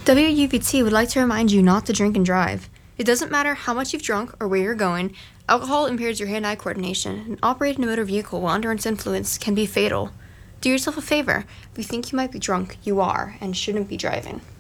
WUVT would like to remind you not to drink and drive. It doesn't matter how much you've drunk or where you're going, alcohol impairs your hand-eye coordination, and operating a motor vehicle while under its influence can be fatal. Do yourself a favor. If you think you might be drunk, you are, and shouldn't be driving.